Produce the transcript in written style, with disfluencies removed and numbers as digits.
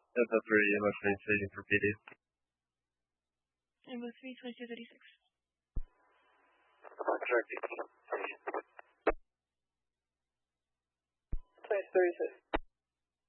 Delta 3, emotionally staging for PD. Invo 3, 2236. Contract 18. 2236.